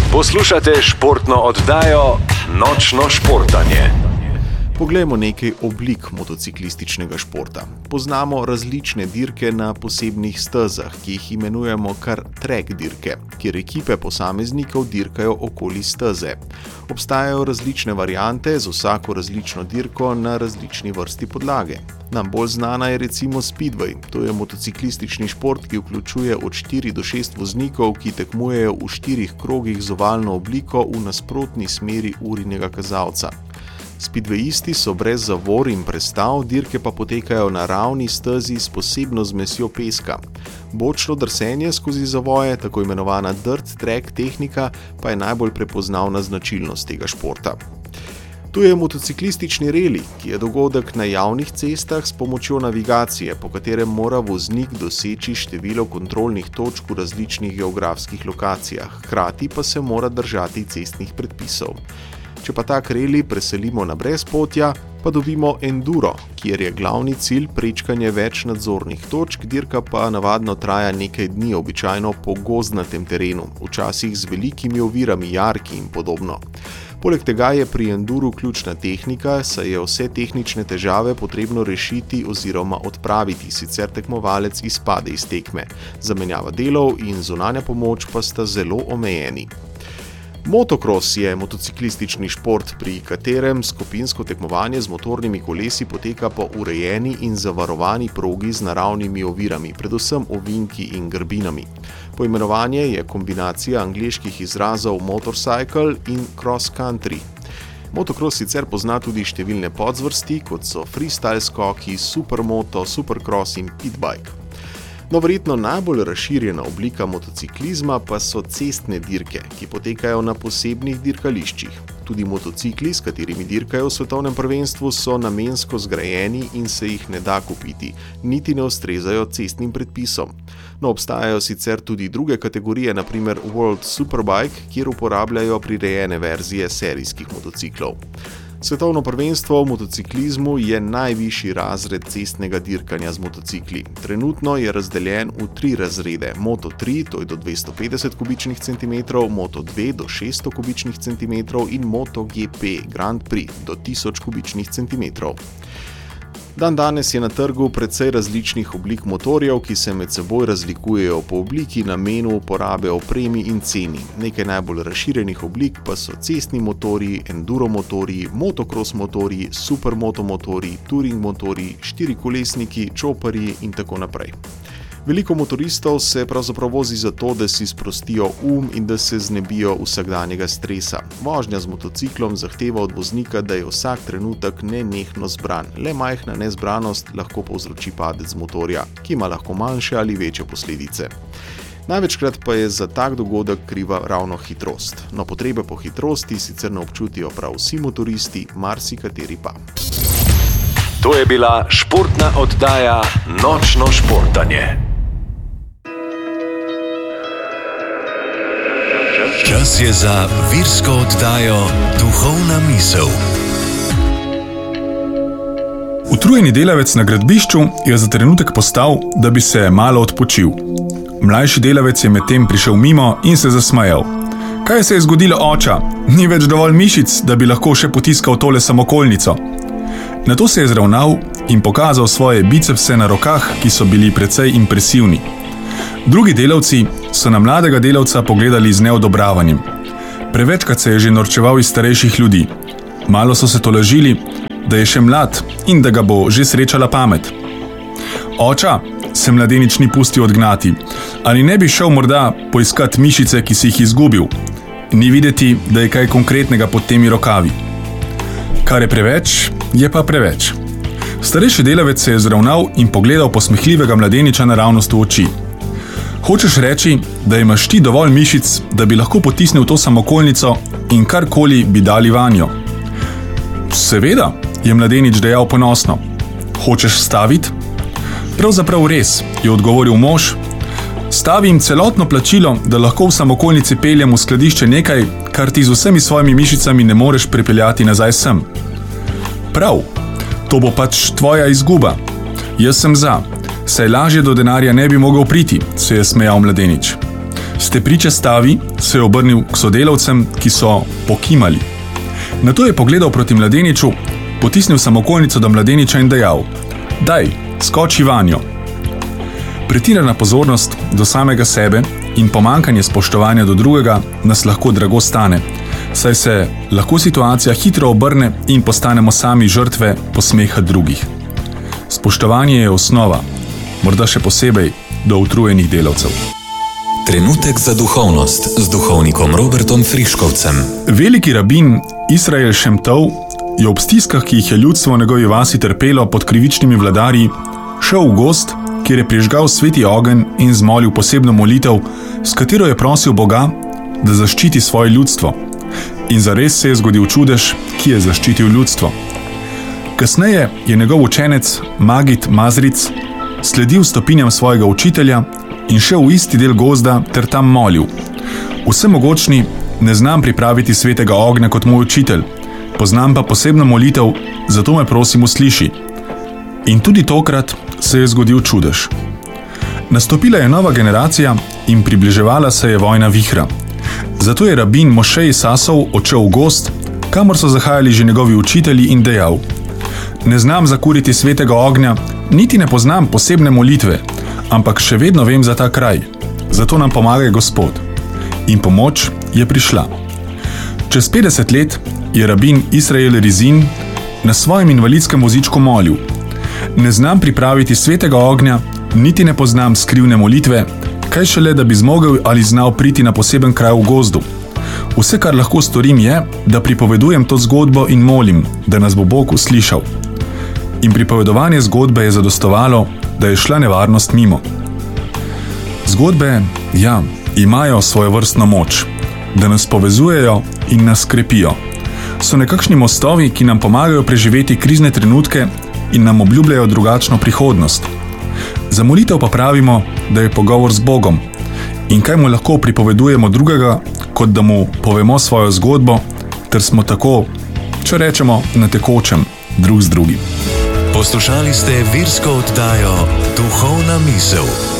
Poslušate športno oddajo Nočno športanje. Poglejmo nekaj oblik motociklističnega športa. Poznamo različne dirke na posebnih stezah, ki jih imenujemo kar track dirke, kjer ekipe posameznikov dirkajo okoli steze. Obstajajo različne variante z vsako različno dirko na različni vrsti podlage. Nam bolj znana je recimo speedway. To je motociklistični šport, ki vključuje od 4 do 6 voznikov, ki tekmujejo v 4 krogih z ovalno obliko v nasprotni smeri urinega kazalca. Speedwayisti so brez zavor in prestav, dirke pa potekajo na ravni stezi s posebno zmesjo peska. Bočno drsenje skozi zavoje, tako imenovana dirt track tehnika, pa je najbolj prepoznavna značilnost tega športa. Tu je motociklistični reli, ki je dogodek na javnih cestah s pomočjo navigacije, po katerem mora voznik doseči število kontrolnih točk v različnih geografskih lokacijah, hkrati pa se mora držati cestnih predpisov. Če pa tak reli preselimo na brezpotja, pa dobimo enduro, kjer je glavni cilj prečkanje več nadzornih točk, dirka pa navadno traja nekaj dni, običajno po gozdnatem terenu, včasih z velikimi ovirami, jarki in podobno. Poleg tega je pri enduru ključna tehnika, saj je vse tehnične težave potrebno rešiti oziroma odpraviti, sicer tekmovalec izpade iz tekme. Zamenjava delov in zunanja pomoč pa sta zelo omejeni. Motocross je motociklistični šport, pri katerem skupinsko tekmovanje z motornimi kolesi poteka po urejeni in zavarovani progi z naravnimi ovirami, predvsem ovinki in grbinami. Poimenovanje je kombinacija angleških izrazov motorcycle in cross country. Motocross sicer pozna tudi številne podzvrsti, kot so freestyle skoki, supermoto, supercross in pitbike. No, verjetno najbolj razširjena oblika motociklizma pa so cestne dirke, ki potekajo na posebnih dirkališčih. Tudi motocikli, s katerimi dirkajo v svetovnem prvenstvu, so namensko zgrajeni in se jih ne da kupiti, niti ne ustrezajo cestnim predpisom. No, obstajajo sicer tudi druge kategorije, na primer World Superbike, kjer uporabljajo prirejene verzije serijskih motociklov. Svetovno prvenstvo v motociklizmu je najvišji razred cestnega dirkanja z motocikli. Trenutno je razdeljen v 3 razrede. Moto3, to je do 250 kubičnih centimetrov, Moto2 do 600 kubičnih centimetrov in MotoGP Grand Prix do 1000 kubičnih centimetrov. Danes je na trgu precej različnih oblik motorjev, ki se med seboj razlikujejo po obliki, namenu uporabe, opremi in ceni. Nekaj najbolj razširjenih oblik pa so cestni motorji, enduro motorji, motocross motorji, supermoto motorji, touring motorji, 4-kolesniki, čoparji in tako naprej. Veliko motoristov se pravzaprav vozi zato, da si sprostijo in da se znebijo vsakdanjega stresa. Vožnja z motociklom zahteva od voznika, da je vsak trenutek nenehno zbran. Le majhna nezbranost lahko povzroči padec motorja, ki ima lahko manjše ali večje posledice. Največkrat pa je za tak dogodek kriva ravno hitrost. No, potrebe po hitrosti sicer ne občutijo prav vsi motoristi, marsikateri pa. To je bila športna oddaja Nočno športanje. Čas je za virsko oddajo Duhovna misel. Utrujeni delavec na gradbišču je za trenutek postal, da bi se malo odpočil. Mlajši delavec je medtem prišel mimo in se zasmejal. Kaj se je zgodilo, oča? Ni več dovolj mišic, da bi lahko še potiskal tole samokolnico. Nato se je zravnal in pokazal svoje bicepse na rokah, ki so bili precej impresivni. Drugi delavci so na mladega delavca pogledali z neodobravanjem. Prevečkrat se je že norčeval iz starejših ljudi. Malo so se tolažili, da je še mlad in da ga bo že srečala pamet. Oča, se mladenič ni pustil odgnati. Ali ne bi šel morda poiskat mišice, ki si jih izgubil? Ni videti, da je kaj konkretnega pod temi rokavi. Kar je preveč, je pa preveč. Starejši delavec se je zravnal in pogledal posmehljivega mladeniča naravnost v oči. Hočeš reči, da imaš ti dovolj mišic, da bi lahko potisnil to samokolnico in karkoli bi dali vanjo? Seveda, je mladenič dejal ponosno. Hočeš staviti? Pravzaprav res, je odgovoril mož. Stavim celotno plačilo, da lahko v samokolnici peljem v skladišče nekaj, kar ti z vsemi svojimi mišicami ne moreš pripeljati nazaj sem. Prav, to bo pač tvoja izguba. Jaz sem za, saj lažje do denarja ne bi mogel priti, se je smejal mladenič. Ste priče stavi, se je obrnil k sodelavcem, ki so pokimali. Nato je pogledal proti mladeniču, potisnil samokolnico do mladeniča in dejal: "Daj, skoči vanjo." Pretirana pozornost do samega sebe in pomanjkanje spoštovanja do drugega nas lahko drago stane, saj se lahko situacija hitro obrne in postanemo sami žrtve posmeha drugih. Spoštovanje je osnova, morda še posebej do utrujenih delavcev. Trenutek za duhovnost z duhovnikom Robertom Friškovcem. Veliki rabin Israel Šemtov je ob stiskah, ki jih je ljudstvo v njegovi vasi trpelo pod krivičnimi vladarji, šel v gozd, kjer je prižgal sveti ogenj in zmolil posebno molitev, s katero je prosil Boga, da zaščiti svoje ljudstvo. In zares se je zgodil čudež, ki je zaščitil ljudstvo. Kasneje je njegov učenec Magid Mazric sledil stopinjam svojega učitelja in šel v isti del gozda ter tam molil: "Vsemogočni, ne znam pripraviti svetega ognja kot moj učitelj, poznam pa posebno molitev, zato me prosim usliši." In tudi tokrat se je zgodil čudež. Nastopila je nova generacija in približevala se je vojna vihra. Zato je rabin Mošej Sasov odšel v gozd, kamor so zahajali že njegovi učitelji, in dejal: "Ne znam zakuriti svetega ognja, niti ne poznam posebne molitve, ampak še vedno vem za ta kraj. Zato nam pomagaj Gospod." In pomoč je prišla. Čez 50 let je rabin Israel Rizin na svojem invalidskem vozičku molil: "Ne znam pripraviti svetega ognja, niti ne poznam skrivne molitve, kaj šele, da bi zmogel ali znal priti na poseben kraj v gozdu. Vse, kar lahko storim, je, da pripovedujem to zgodbo in molim, da nas bo Bog uslišal." In pripovedovanje zgodbe je zadostovalo, da je šla nevarnost mimo. Zgodbe, ja, imajo svojevrstno moč, da nas povezujejo in nas krepijo. So nekakšni mostovi, ki nam pomagajo preživeti krizne trenutke in nam obljubljajo drugačno prihodnost. Za molitev pa pravimo, da je pogovor z Bogom. In kaj mu lahko pripovedujemo drugega, kot da mu povemo svojo zgodbo, ter smo tako, če rečemo, na tekočem drug z drugim. Poslušali ste virsko oddajo Duhovna misel.